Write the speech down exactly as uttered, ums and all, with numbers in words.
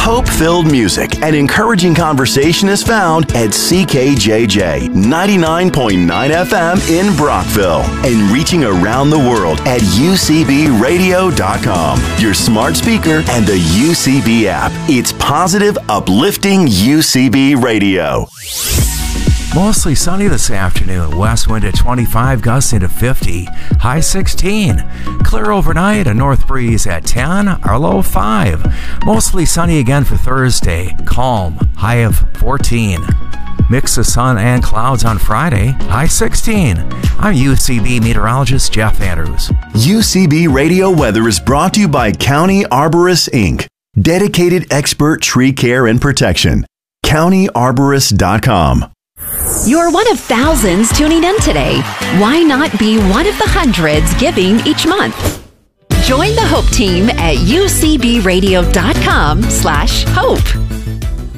Hope-filled music and encouraging conversation is found at C K J J ninety-nine point nine F M in Brockville and reaching around the world at U C B radio dot com, your smart speaker, and the U C B app. It's positive, uplifting U C B radio. Mostly sunny this afternoon. West wind at twenty-five, gusts into fifty. High sixteen. Clear overnight, a north breeze at ten, our low five. Mostly sunny again for Thursday. Calm, high of fourteen. Mix of sun and clouds on Friday, high sixteen. I'm U C B meteorologist Jeff Andrews. U C B Radio Weather is brought to you by County Arborists, Incorporated. Dedicated expert tree care and protection. county arborist dot com. You're one of thousands tuning in today. Why not be one of the hundreds giving each month? Join the Hope Team at U C B radio dot com slash hope.